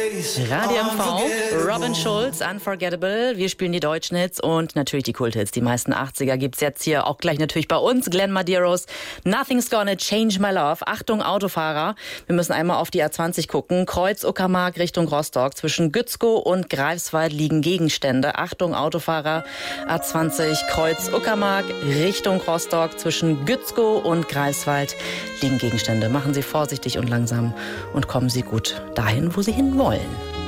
Radio MV, Robin Schulz, Unforgettable. Wir spielen die deutschen Hits und natürlich die Kulthits. Die meisten 80er gibt's jetzt hier auch gleich natürlich bei uns. Glenn Medeiros, Nothing's Gonna Change My Love. Achtung, Autofahrer. Wir müssen einmal auf die A20 gucken. Kreuz Uckermark Richtung Rostock. Zwischen Gützkow und Greifswald liegen Gegenstände. Achtung, Autofahrer. A20 Kreuz Uckermark Richtung Rostock. Zwischen Gützkow und Greifswald liegen Gegenstände. Machen Sie vorsichtig und langsam und kommen Sie gut dahin, wo Sie hinwollen.